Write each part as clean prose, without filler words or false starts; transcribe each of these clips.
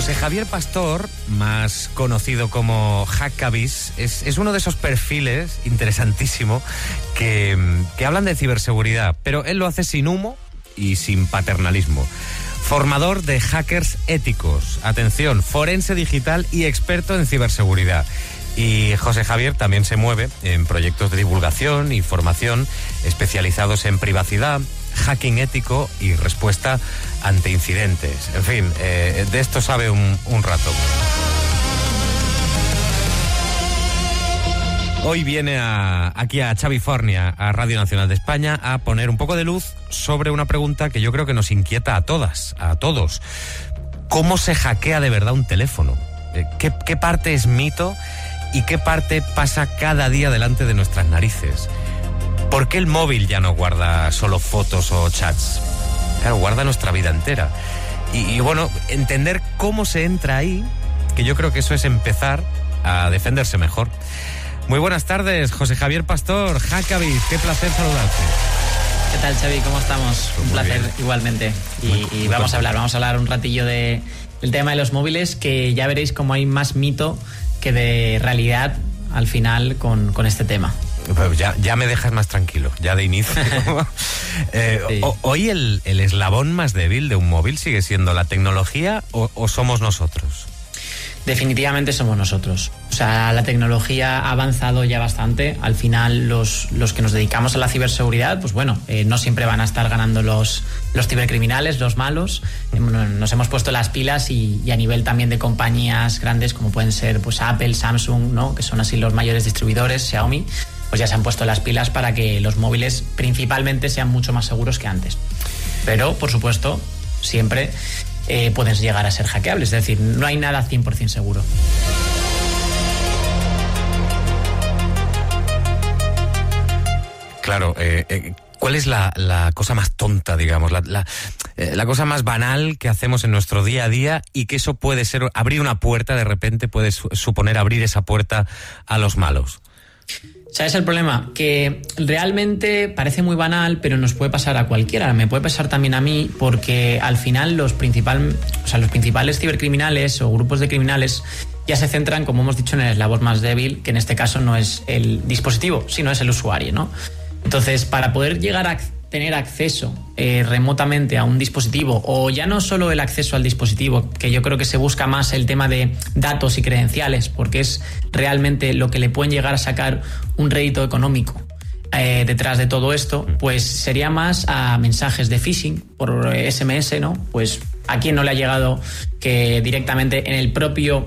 José Javier Pastor, más conocido como Hackabis, es uno de esos perfiles interesantísimo que hablan de ciberseguridad, pero él lo hace sin humo y sin paternalismo. Formador de hackers éticos, atención, forense digital y experto en ciberseguridad. Y José Javier también se mueve en proyectos de divulgación y formación especializados en privacidad, hacking ético y respuesta ante incidentes. En fin, de esto sabe un rato. Hoy viene aquí a Chavifornia, a Radio Nacional de España, a poner un poco de luz sobre una pregunta que yo creo que nos inquieta a todas, a todos. ¿Cómo se hackea de verdad un teléfono? ¿Qué parte es mito y qué parte pasa cada día delante de nuestras narices? ¿Por qué el móvil ya no guarda solo fotos o chats? Claro, guarda nuestra vida entera. Y bueno, entender cómo se entra ahí, que yo creo que eso es empezar a defenderse mejor. Muy buenas tardes, José Javier Pastor, Hackabis, qué placer saludarte. ¿Qué tal, Xavi? ¿Cómo estamos? Pues un placer bien. Igualmente. Y vamos a hablar un ratillo del tema de los móviles, que ya veréis cómo hay más mito que de realidad al final con este tema. Pues ya me dejas más tranquilo, ya de inicio. Sí. ¿Hoy el eslabón más débil de un móvil sigue siendo la tecnología o somos nosotros? Definitivamente somos nosotros. O sea, la tecnología ha avanzado ya bastante. Al final, los que nos dedicamos a la ciberseguridad, pues bueno, no siempre van a estar ganando los cibercriminales, los malos. Nos hemos puesto las pilas y a nivel también de compañías grandes como pueden ser pues Apple, Samsung, ¿no? Que son así los mayores distribuidores, Xiaomi, pues ya se han puesto las pilas para que los móviles principalmente sean mucho más seguros que antes. Pero, por supuesto, siempre pueden llegar a ser hackeables, es decir, no hay nada 100% seguro. Claro, ¿cuál es la cosa más tonta, digamos, la cosa más banal que hacemos en nuestro día a día y que eso puede ser, abrir una puerta, de repente puede suponer abrir esa puerta a los malos? ¿Sabes el problema? Que realmente parece muy banal, pero nos puede pasar a cualquiera. Me puede pasar también a mí, porque al final los principales cibercriminales o grupos de criminales ya se centran, como hemos dicho, en el eslabón más débil, que en este caso no es el dispositivo, sino es el usuario, ¿no? Entonces, para poder llegar a tener acceso remotamente a un dispositivo, o ya no solo el acceso al dispositivo, que yo creo que se busca más el tema de datos y credenciales, porque es realmente lo que le pueden llegar a sacar un rédito económico detrás de todo esto, pues sería más a mensajes de phishing por SMS, ¿no? Pues a quién no le ha llegado que directamente en el propio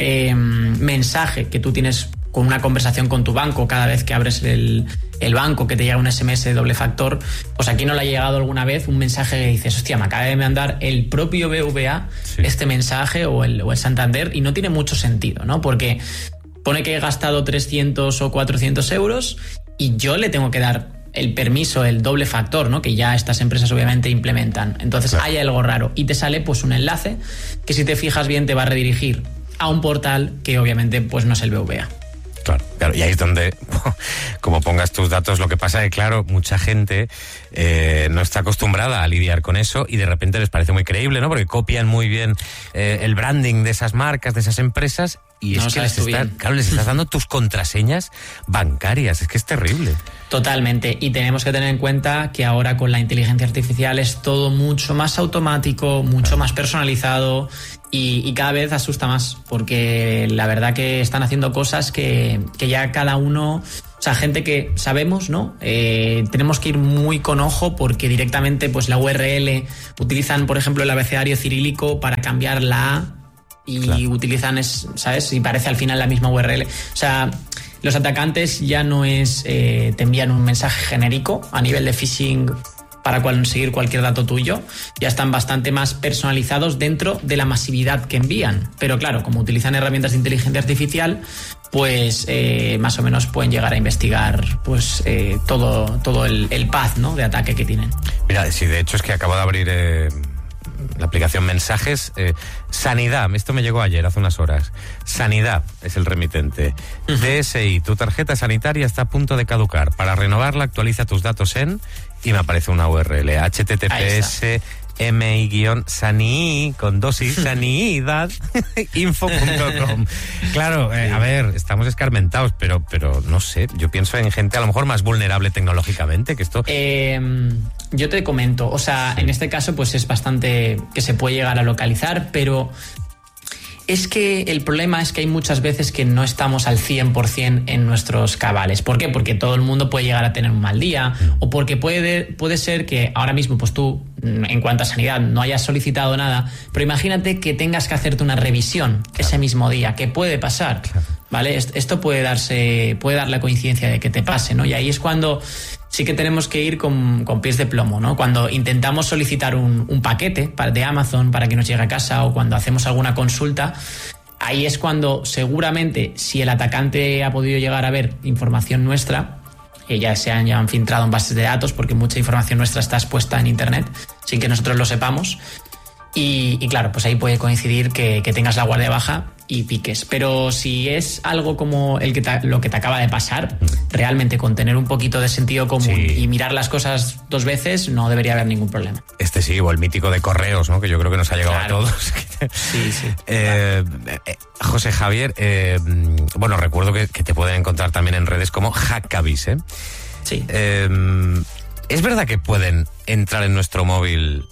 mensaje que tú tienes con una conversación con tu banco, cada vez que abres el banco, que te llega un SMS de doble factor, pues aquí no le ha llegado alguna vez un mensaje que dices, hostia, me acaba de mandar el propio BBVA este mensaje o el Santander, y no tiene mucho sentido, ¿no? Porque pone que he gastado 300 o 400 euros y yo le tengo que dar el permiso, el doble factor, ¿no? Que ya estas empresas obviamente implementan. Entonces claro, hay algo raro y te sale pues un enlace que, si te fijas bien, te va a redirigir a un portal que obviamente pues no es el BBVA. Claro, y ahí es donde, como pongas tus datos, lo que pasa es que, claro, mucha gente no está acostumbrada a lidiar con eso y de repente les parece muy creíble, ¿no? Porque copian muy bien el branding de esas marcas, de esas empresas, y es que les estás dando tus contraseñas bancarias. Es que es terrible. Totalmente, y tenemos que tener en cuenta que ahora con la inteligencia artificial es todo mucho más automático, mucho más personalizado, y cada vez asusta más, porque la verdad que están haciendo cosas que ya cada uno, o sea, gente que sabemos, ¿no? Tenemos que ir muy con ojo, porque directamente pues la URL utilizan, por ejemplo, el abecedario cirílico para cambiar la A, y claro, utilizan, ¿sabes? Y parece al final la misma URL. O sea, los atacantes ya no es te envían un mensaje genérico a nivel de phishing para conseguir cualquier dato tuyo, ya están bastante más personalizados dentro de la masividad que envían. Pero claro, como utilizan herramientas de inteligencia artificial, pues más o menos pueden llegar a investigar pues todo el path, ¿no?, de ataque que tienen. Mira, sí, de hecho es que acabo de abrir la aplicación Mensajes. Sanidad, esto me llegó ayer, hace unas horas. Sanidad es el remitente. DSI, tu tarjeta sanitaria está a punto de caducar. Para renovarla, actualiza tus datos y me aparece una URL, https mi-sani, con dosis, sanidad, info.com. Claro, a ver, estamos escarmentados, pero no sé, yo pienso en gente a lo mejor más vulnerable tecnológicamente, que esto... Yo te comento, o sea, en este caso pues es bastante que se puede llegar a localizar, pero... Es que el problema es que hay muchas veces que no estamos al 100% en nuestros cabales. ¿Por qué? Porque todo el mundo puede llegar a tener un mal día, o porque puede ser que ahora mismo pues tú, en cuanto a sanidad, no hayas solicitado nada, pero imagínate que tengas que hacerte una revisión ese mismo día, que puede pasar, ¿vale? Esto puede dar la coincidencia de que te pase, ¿no? Y ahí es cuando sí que tenemos que ir con pies de plomo, ¿no? Cuando intentamos solicitar un paquete de Amazon para que nos llegue a casa, o cuando hacemos alguna consulta, ahí es cuando seguramente, si el atacante ha podido llegar a ver información nuestra, que ya han filtrado en bases de datos, porque mucha información nuestra está expuesta en internet sin que nosotros lo sepamos, y claro, pues ahí puede coincidir que tengas la guardia baja y piques. Pero si es algo como lo que te acaba de pasar, realmente con tener un poquito de sentido común y mirar las cosas 2 veces, no debería haber ningún problema. Sí, o el mítico de correos, ¿no? Que yo creo que nos ha llegado a todos. Sí. José Javier, bueno, recuerdo que te pueden encontrar también en redes como Hackabis, ¿eh? Sí. ¿Es verdad que pueden entrar en nuestro móvil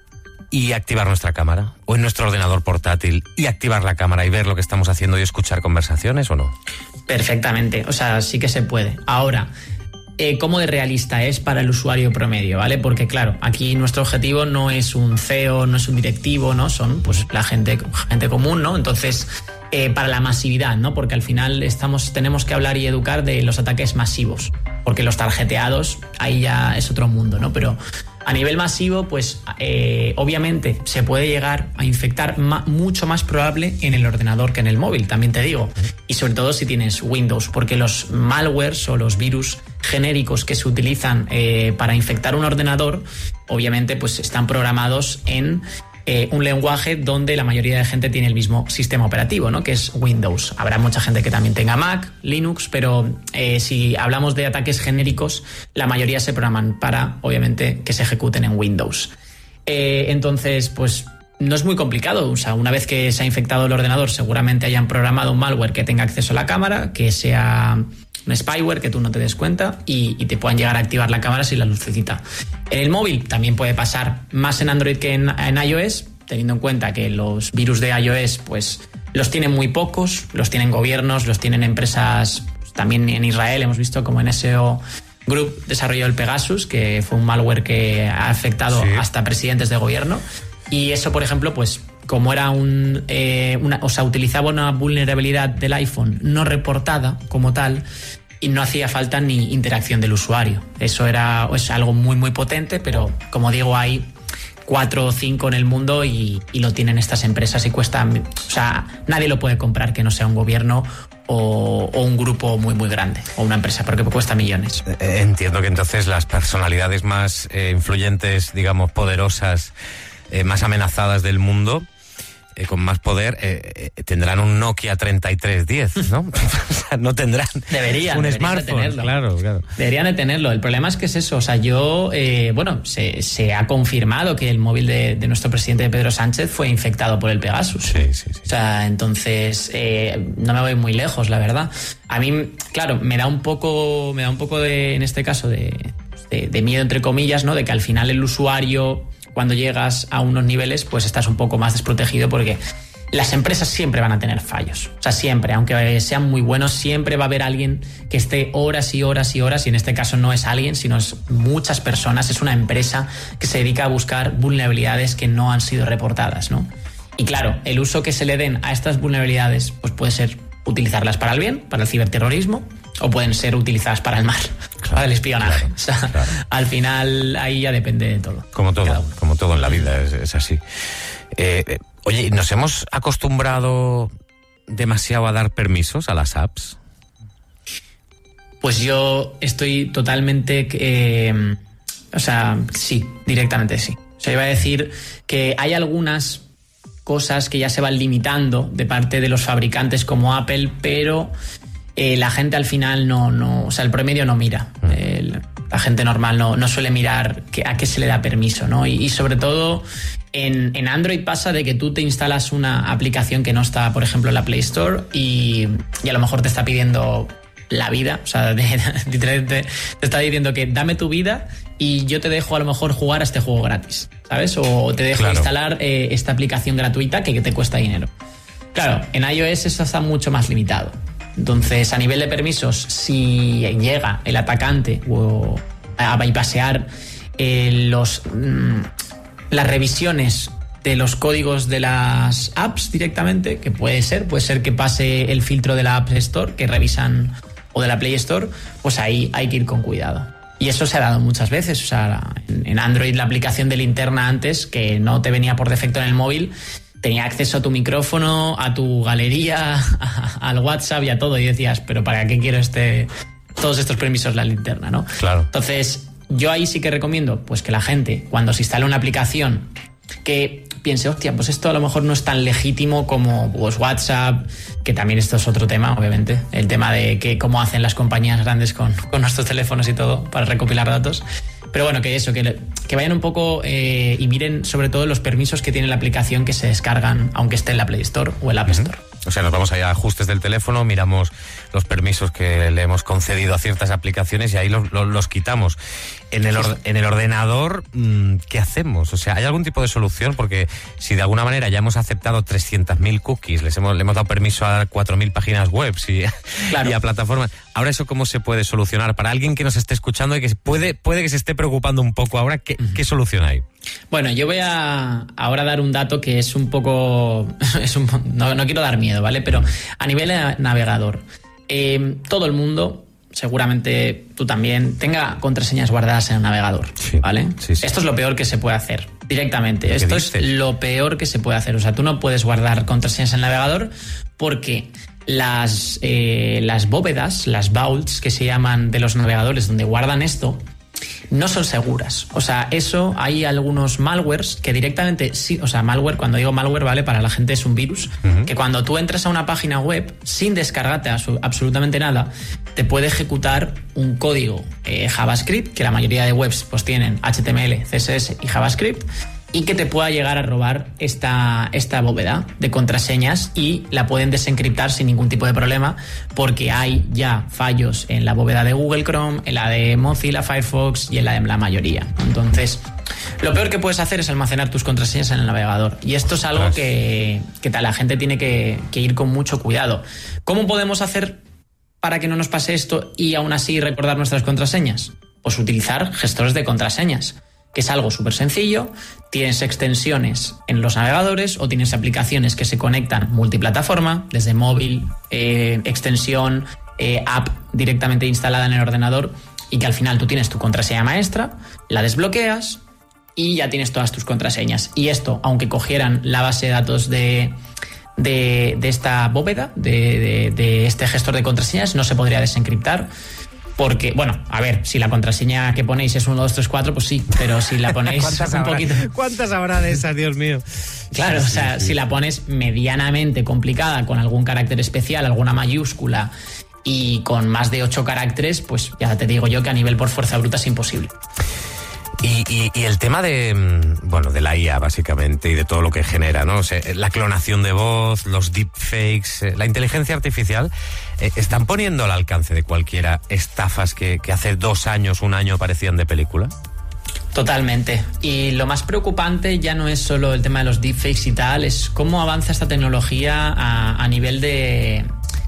y activar nuestra cámara, o en nuestro ordenador portátil y activar la cámara y ver lo que estamos haciendo y escuchar conversaciones, o no? Perfectamente, o sea, sí que se puede. Ahora, ¿cómo de realista es para el usuario promedio, ¿vale? Porque claro, aquí nuestro objetivo no es un CEO, no es un directivo, ¿no? Son pues la gente común, ¿no? Entonces, para la masividad, ¿no? Porque al final tenemos que hablar y educar de los ataques masivos, porque los tarjeteados, ahí ya es otro mundo, ¿no? Pero a nivel masivo, pues obviamente se puede llegar a infectar mucho más probable en el ordenador que en el móvil, también te digo. Y sobre todo si tienes Windows, porque los malwares o los virus genéricos que se utilizan para infectar un ordenador, obviamente pues están programados en un lenguaje donde la mayoría de gente tiene el mismo sistema operativo, ¿no? Que es Windows. Habrá mucha gente que también tenga Mac, Linux, pero si hablamos de ataques genéricos, la mayoría se programan para, obviamente, que se ejecuten en Windows. Entonces, pues no es muy complicado. O sea, una vez que se ha infectado el ordenador, seguramente hayan programado un malware que tenga acceso a la cámara, que sea un spyware que tú no te des cuenta y te puedan llegar a activar la cámara sin la lucecita. En el móvil también puede pasar, más en Android que en iOS, teniendo en cuenta que los virus de iOS pues los tienen muy pocos, los tienen gobiernos, los tienen empresas, pues, también en Israel hemos visto como NSO Group desarrolló el Pegasus, que fue un malware que ha afectado hasta presidentes de gobierno, y eso, por ejemplo, pues como era utilizaba una vulnerabilidad del iPhone no reportada como tal, y no hacía falta ni interacción del usuario. Eso es algo muy muy potente, pero como digo, hay 4 o 5 en el mundo y lo tienen estas empresas y cuesta, o sea, nadie lo puede comprar que no sea un gobierno o un grupo muy muy grande o una empresa, porque cuesta millones. Entiendo que entonces las personalidades más influyentes, digamos, poderosas, más amenazadas del mundo, con más poder, tendrán un Nokia 3310, ¿no? O sea, no tendrán deberían un smartphone. Claro. Deberían de tenerlo. El problema es que es eso. O sea, se ha confirmado que el móvil de nuestro presidente Pedro Sánchez fue infectado por el Pegasus. Sí. O sea, entonces no me voy muy lejos, la verdad. A mí, claro, me da un poco de, en este caso, de miedo, entre comillas, ¿no? De que al final el usuario, cuando llegas a unos niveles, pues estás un poco más desprotegido, porque las empresas siempre van a tener fallos. O sea, siempre, aunque sean muy buenos, siempre va a haber alguien que esté horas y horas y horas, y en este caso no es alguien, sino es muchas personas, es una empresa que se dedica a buscar vulnerabilidades que no han sido reportadas, ¿no? Y claro, el uso que se le den a estas vulnerabilidades, pues puede ser utilizarlas para el bien, para el ciberterrorismo, o pueden ser utilizadas para el mal, para el espionaje. Claro, o sea, al final ahí ya depende de todo. Como todo en la vida, es así. Oye, ¿nos hemos acostumbrado demasiado a dar permisos a las apps? Pues yo estoy totalmente... sí, directamente sí. O sea, iba a decir que hay algunas cosas que ya se van limitando de parte de los fabricantes como Apple, pero la gente al final no, o sea, el promedio no mira. La gente normal no suele mirar a qué se le da permiso, ¿no? Y sobre todo en Android pasa de que tú te instalas una aplicación que no está, por ejemplo, en la Play Store y a lo mejor te está pidiendo la vida, o sea, literalmente te está diciendo que dame tu vida y yo te dejo a lo mejor jugar a este juego gratis, ¿sabes? O te dejo instalar esta aplicación gratuita que te cuesta dinero. Claro, en iOS eso está mucho más limitado. Entonces, a nivel de permisos, si llega el atacante a bypassear las revisiones de los códigos de las apps directamente, que puede ser que pase el filtro de la App Store, que revisan, o de la Play Store, pues ahí hay que ir con cuidado. Y eso se ha dado muchas veces. O sea, en Android la aplicación de linterna antes, que no te venía por defecto en el móvil, tenía acceso a tu micrófono, a tu galería, al WhatsApp y a todo. Y decías, pero ¿para qué quiero todos estos permisos la linterna, no? Claro. Entonces, yo ahí sí que recomiendo pues que la gente, cuando se instale una aplicación, que piense, hostia, pues esto a lo mejor no es tan legítimo como pues WhatsApp, que también esto es otro tema, obviamente, el tema de cómo hacen las compañías grandes con nuestros teléfonos y todo para recopilar datos. Pero bueno, que vayan un poco y miren sobre todo los permisos que tiene la aplicación que se descargan, aunque esté en la Play Store o el App Store. O sea, nos vamos allá a ajustes del teléfono, miramos los permisos que le hemos concedido a ciertas aplicaciones y ahí los quitamos. En el ordenador, ¿qué hacemos? O sea, ¿hay algún tipo de solución? Porque si de alguna manera ya hemos aceptado 300.000 cookies, le hemos dado permiso a 4.000 páginas web y a plataformas, ¿ahora eso cómo se puede solucionar? Para alguien que nos esté escuchando y que puede que se esté preocupando un poco ahora, ¿qué solución hay? Bueno, yo voy a ahora dar un dato que es un poco... no quiero dar miedo, ¿vale? Pero a nivel de navegador, todo el mundo, seguramente tú también, tenga contraseñas guardadas en el navegador, ¿vale? Sí. Esto es lo peor que se puede hacer, directamente. Esto es lo peor que se puede hacer. O sea, tú no puedes guardar contraseñas en el navegador porque las bóvedas, las vaults que se llaman de los navegadores donde guardan esto, no son seguras. O sea, hay algunos malwares que directamente sí, o sea, malware, cuando digo malware, vale, para la gente es un virus, que cuando tú entras a una página web sin descargarte absolutamente nada, te puede ejecutar un código JavaScript, que la mayoría de webs pues tienen HTML, CSS y JavaScript, y que te pueda llegar a robar esta bóveda de contraseñas y la pueden desencriptar sin ningún tipo de problema, porque hay ya fallos en la bóveda de Google Chrome, en la de Mozilla Firefox y en la de la mayoría. Entonces, lo peor que puedes hacer es almacenar tus contraseñas en el navegador, y esto es algo que la gente tiene que ir con mucho cuidado. ¿Cómo podemos hacer para que no nos pase esto y aún así recordar nuestras contraseñas? Pues utilizar gestores de contraseñas, que es algo súper sencillo. Tienes extensiones en los navegadores o tienes aplicaciones que se conectan multiplataforma, desde móvil, extensión, app directamente instalada en el ordenador, y que al final tú tienes tu contraseña maestra, la desbloqueas y ya tienes todas tus contraseñas. Y esto, aunque cogieran la base de datos de esta bóveda, de este gestor de contraseñas, no se podría desencriptar. Porque, bueno, a ver, si la contraseña que ponéis es 1, 2, 3, 4, pues sí, pero si la ponéis un poquito... ¿Cuántas habrá de esas, Dios mío? Claro, o sea, si la pones medianamente complicada, con algún carácter especial, alguna mayúscula y con más de 8 caracteres, pues ya te digo yo que a nivel por fuerza bruta es imposible. Y el tema de la IA, básicamente, y de todo lo que genera, ¿no? O sea, la clonación de voz, los deepfakes, la inteligencia artificial, ¿están poniendo al alcance de cualquiera estafas que hace 2 años, 1 año parecían de película? Totalmente. Y lo más preocupante ya no es solo el tema de los deepfakes y tal, es cómo avanza esta tecnología a nivel de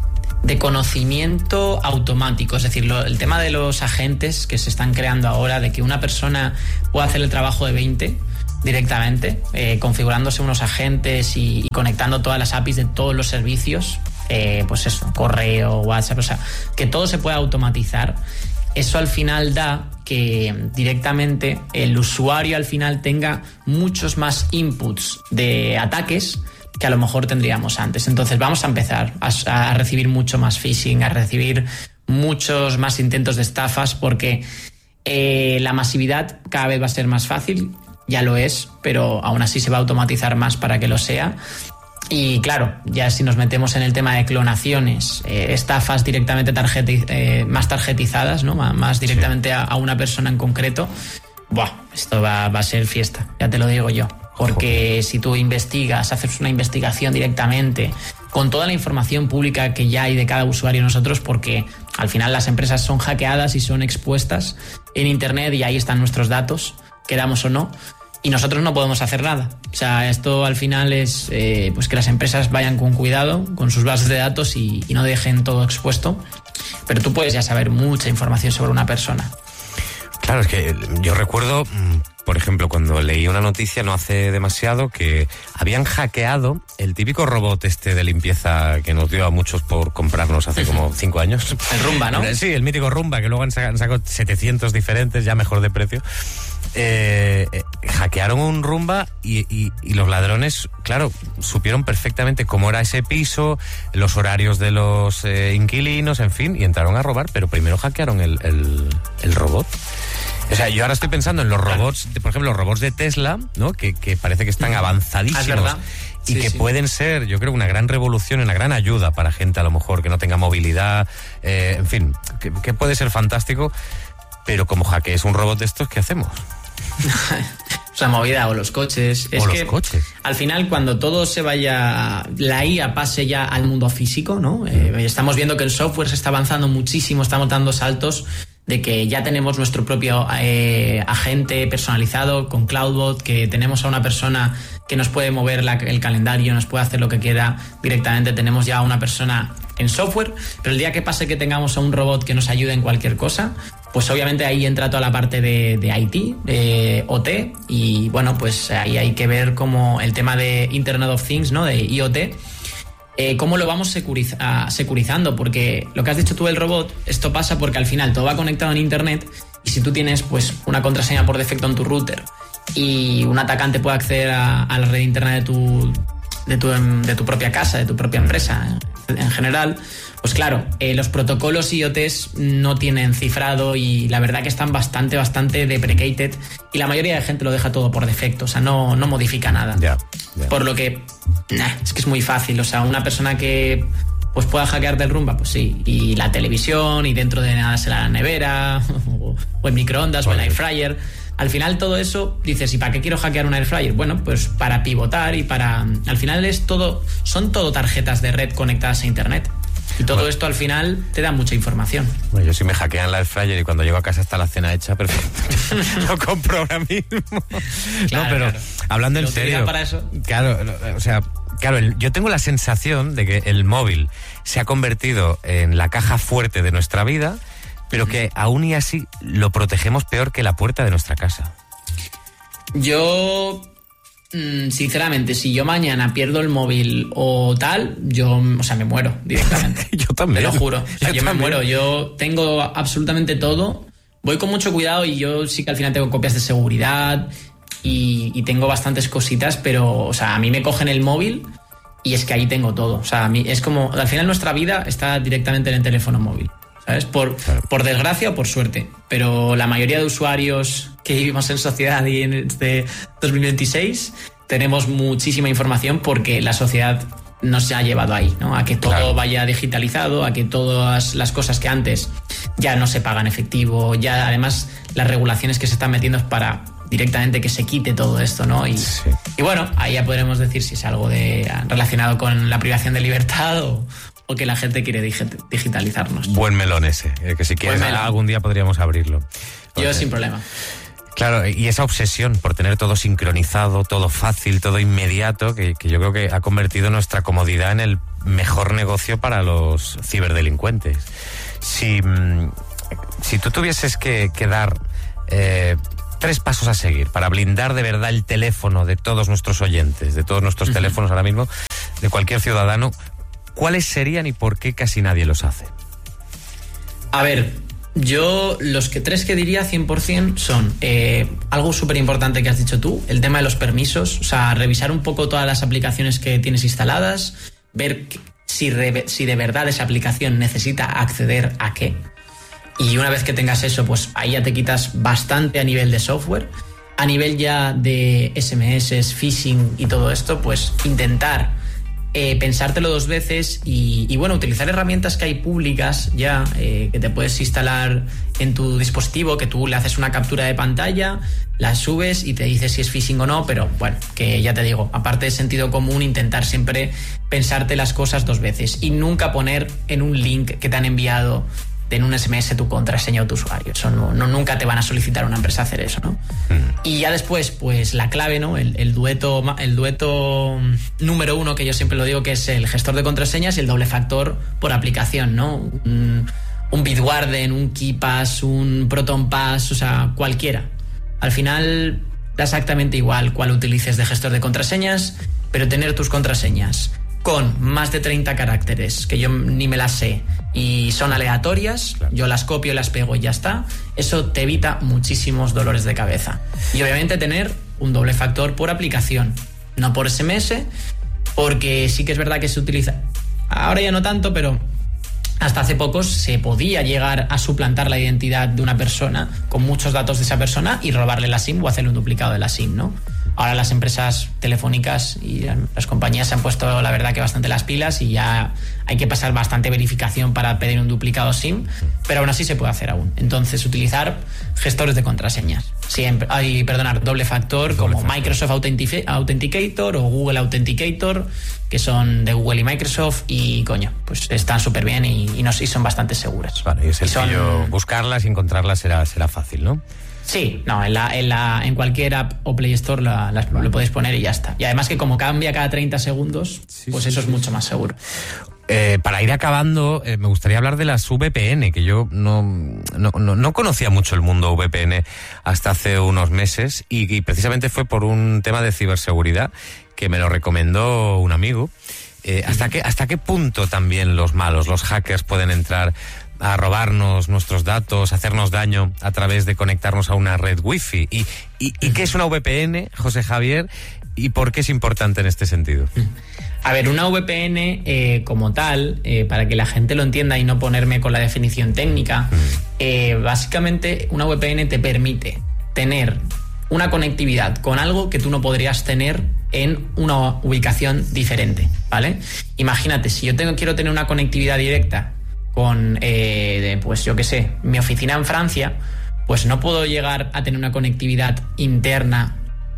conocimiento automático. Es decir, el tema de los agentes que se están creando ahora, de que una persona pueda hacer el trabajo de 20 directamente, configurándose unos agentes y conectando todas las APIs de todos los servicios, pues eso, correo, WhatsApp, o sea, que todo se pueda automatizar. Eso al final da que directamente el usuario al final tenga muchos más inputs de ataques que a lo mejor tendríamos antes. Entonces vamos a empezar a recibir mucho más phishing, a recibir muchos más intentos de estafas, porque la masividad cada vez va a ser más fácil, ya lo es, pero aún así se va a automatizar más para que lo sea. Y claro, ya si nos metemos en el tema de clonaciones, estafas directamente más tarjetizadas, ¿no? Más directamente a una persona en concreto, esto va a ser fiesta, ya te lo digo yo. Porque si tú investigas, haces una investigación directamente con toda la información pública que ya hay de cada usuario nosotros, porque al final las empresas son hackeadas y son expuestas en Internet y ahí están nuestros datos, queramos o no, y nosotros no podemos hacer nada. O sea, esto al final es pues que las empresas vayan con cuidado con sus bases de datos y no dejen todo expuesto, pero tú puedes ya saber mucha información sobre una persona. Claro, es que yo recuerdo, por ejemplo, cuando leí una noticia no hace demasiado que habían hackeado el típico robot de limpieza que nos dio a muchos por comprarnos hace como 5 años. El Roomba, ¿no? Sí, el mítico Roomba, que luego han sacado 700 diferentes, ya mejor de precio. Hackearon un Roomba y los ladrones, claro, supieron perfectamente cómo era ese piso, los horarios de los inquilinos, en fin, y entraron a robar, pero primero hackearon el robot. O sea, yo ahora estoy pensando en los robots, por ejemplo, los robots de Tesla, ¿no? Que parece que están avanzadísimos. Es verdad. Y sí, que pueden ser, yo creo, una gran revolución, una gran ayuda para gente a lo mejor que no tenga movilidad, en fin, que puede ser fantástico, pero como hackees un robot de estos, ¿qué hacemos? O sea, movida, o los coches. Coches. Al final, cuando todo se vaya, la IA pase ya al mundo físico, ¿no? Estamos viendo que el software se está avanzando muchísimo, estamos dando saltos de que ya tenemos nuestro propio agente personalizado con CloudBot, que tenemos a una persona que nos puede mover el calendario, nos puede hacer lo que quiera directamente. Tenemos ya a una persona en software, pero el día que pase que tengamos a un robot que nos ayude en cualquier cosa, pues obviamente ahí entra toda la parte de IT, de OT, y bueno, pues ahí hay que ver cómo el tema de Internet of Things, ¿no? De IoT, cómo lo vamos securizando, porque lo que has dicho tú del robot, esto pasa porque al final todo va conectado en Internet, y si tú tienes pues una contraseña por defecto en tu router y un atacante puede acceder a la red interna de tu propia casa, de tu propia empresa en general, pues claro, los protocolos IoTs no tienen cifrado y la verdad que están bastante deprecated, y la mayoría de gente lo deja todo por defecto, o sea, no modifica nada. Yeah. Por lo que es que es muy fácil, o sea, una persona que pues pueda hackear del Roomba, pues sí, y la televisión, y dentro de nada será la nevera o el microondas o el air fryer. Al final todo eso, dices, ¿y para qué quiero hackear un air fryer? Bueno, pues para pivotar y para... Al final son todo tarjetas de red conectadas a Internet. Y todo esto al final te da mucha información. Bueno, yo sí me hackean la air fryer y cuando llego a casa está la cena hecha, perfecto. Lo compro ahora mismo. Claro, no, pero claro. hablando en serio... para eso. Claro, o sea... Claro, yo tengo la sensación de que el móvil se ha convertido en la caja fuerte de nuestra vida, pero que aún y así lo protegemos peor que la puerta de nuestra casa. Yo, sinceramente, si yo mañana pierdo el móvil o tal, me muero directamente. Yo también. Te lo juro. Yo me muero. Yo tengo absolutamente todo. Voy con mucho cuidado y yo sí que al final tengo copias de seguridad y tengo bastantes cositas, pero, o sea, a mí me cogen el móvil y es que ahí tengo todo. O sea, a mí es como, al final nuestra vida está directamente en el teléfono móvil, ¿sabes? Por desgracia o por suerte. Pero la mayoría de usuarios que vivimos en sociedad y en este 2026 tenemos muchísima información porque la sociedad nos ha llevado ahí, ¿no? A que todo vaya digitalizado, a que todas las cosas que antes ya no se pagan efectivo, ya además las regulaciones que se están metiendo es para directamente que se quite todo esto, ¿no? Y bueno, ahí ya podremos decir si es algo relacionado con la privación de libertad o que la gente quiere digitalizarnos. Buen melón ese, que si quieres algún día podríamos abrirlo. Yo sin problema. Claro, y esa obsesión por tener todo sincronizado, todo fácil, todo inmediato, que yo creo que ha convertido nuestra comodidad en el mejor negocio para los ciberdelincuentes. Si tú tuvieses que dar 3 pasos a seguir para blindar de verdad el teléfono de todos nuestros oyentes, de todos nuestros teléfonos ahora mismo, de cualquier ciudadano, ¿cuáles serían y por qué casi nadie los hace? A ver, yo los 3 que diría 100% son algo súper importante que has dicho tú, el tema de los permisos, o sea, revisar un poco todas las aplicaciones que tienes instaladas, ver si de verdad esa aplicación necesita acceder a qué. Y una vez que tengas eso, pues ahí ya te quitas bastante a nivel de software. A nivel ya de SMS, phishing y todo esto, pues intentar pensártelo 2 veces y bueno, utilizar herramientas que hay públicas ya, que te puedes instalar en tu dispositivo, que tú le haces una captura de pantalla, la subes y te dice si es phishing o no, pero bueno, que ya te digo, aparte de sentido común, intentar siempre pensarte las cosas 2 veces y nunca poner en un link que te han enviado en un SMS tu contraseña o tu usuario. Eso nunca te van a solicitar a una empresa hacer eso, ¿no? Y ya después, pues la clave, ¿no? El dueto número 1, que yo siempre lo digo, que es el gestor de contraseñas y el doble factor por aplicación, ¿no? Un Bitwarden, un KeePass, un ProtonPass, o sea, cualquiera. Al final da exactamente igual cuál utilices de gestor de contraseñas, pero tener tus contraseñas con más de 30 caracteres, que yo ni me las sé, y son aleatorias, claro, yo las copio, las pego y ya está, eso te evita muchísimos dolores de cabeza. Y obviamente tener un doble factor por aplicación, no por SMS, porque sí que es verdad que se utiliza, ahora ya no tanto, pero hasta hace poco se podía llegar a suplantar la identidad de una persona con muchos datos de esa persona y robarle la SIM o hacerle un duplicado de la SIM, ¿no? Ahora las empresas telefónicas y las compañías se han puesto, la verdad, que bastante las pilas y ya hay que pasar bastante verificación para pedir un duplicado SIM, pero aún así se puede hacer aún. Entonces, utilizar gestores de contraseñas. Siempre, doble factor, como Microsoft Authenticator o Google Authenticator, que son de Google y Microsoft, y coño, pues están súper bien y son bastante seguras. Vale, y es sencillo buscarlas y encontrarlas será fácil, ¿no? Sí, no, en cualquier app o Play Store lo podéis poner y ya está. Y además que como cambia cada 30 segundos, pues eso es mucho más seguro. Para ir acabando, me gustaría hablar de las VPN, que yo no conocía mucho el mundo VPN hasta hace unos meses y precisamente fue por un tema de ciberseguridad que me lo recomendó un amigo. ¿Hasta qué punto también los malos, los hackers, pueden entrar a robarnos nuestros datos, hacernos daño a través de conectarnos a una red wifi? ¿Y qué es una VPN, José Javier? ¿Y por qué es importante en este sentido? A ver, una VPN como tal, para que la gente lo entienda y no ponerme con la definición técnica, básicamente una VPN te permite tener una conectividad con algo que tú no podrías tener en una ubicación diferente, ¿vale? Imagínate, si yo quiero tener una conectividad directa con, pues yo qué sé, mi oficina en Francia, pues no puedo llegar a tener una conectividad interna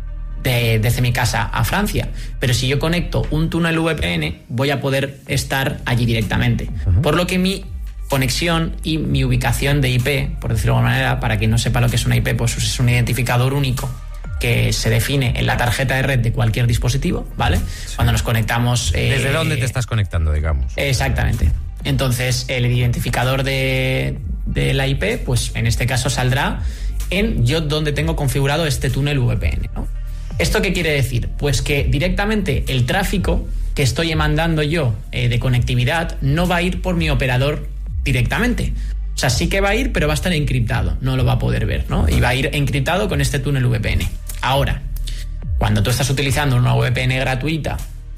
desde mi casa a Francia. Pero si yo conecto un túnel VPN, voy a poder estar allí directamente. Por lo que mi conexión y mi ubicación de IP, por decirlo de alguna manera, para quien no sepa lo que es una IP, pues es un identificador único que se define en la tarjeta de red de cualquier dispositivo, ¿vale? Sí. Cuando nos conectamos... ¿Desde dónde te estás conectando, digamos? Exactamente. Entonces, el identificador de la IP, pues en este caso saldrá en yo donde tengo configurado este túnel VPN, ¿no? ¿Esto qué quiere decir? Pues que directamente el tráfico que estoy mandando yo de conectividad no va a ir por mi operador directamente. O sea, sí que va a ir, pero va a estar encriptado, no lo va a poder ver, ¿no? Y va a ir encriptado con este túnel VPN. Ahora, cuando tú estás utilizando una VPN gratuita,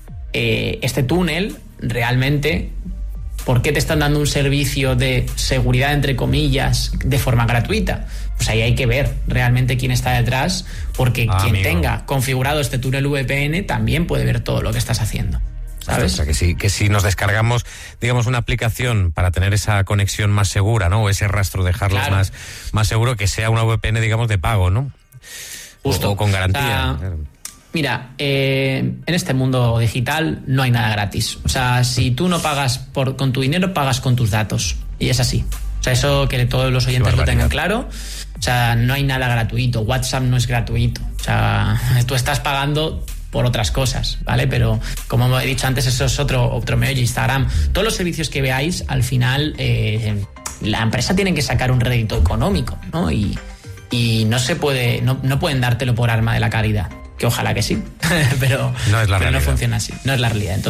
este túnel realmente, ¿por qué te están dando un servicio de seguridad, entre comillas, de forma gratuita? Pues ahí hay que ver realmente quién está detrás, porque quien tenga configurado este túnel VPN también puede ver todo lo que estás haciendo, ¿sabes? O sea, que si nos descargamos, digamos, una aplicación para tener esa conexión más segura, ¿no? O ese rastro, dejarlo más seguro, que sea una VPN, digamos, de pago, ¿no? Justo. O con garantía. O sea, mira, en este mundo digital no hay nada gratis. O sea, si tú no pagas con tu dinero, pagas con tus datos. Y es así. O sea, eso que todos los oyentes lo tengan claro. O sea, no hay nada gratuito. WhatsApp no es gratuito. O sea, tú estás pagando por otras cosas, ¿vale? Pero como he dicho antes, eso es otro meollo. Instagram, todos los servicios que veáis, al final la empresa tiene que sacar un rédito económico, ¿no? Y no se puede, no pueden dártelo por arma de la caridad. Que ojalá que sí, pero no funciona así. No es la realidad. Entonces,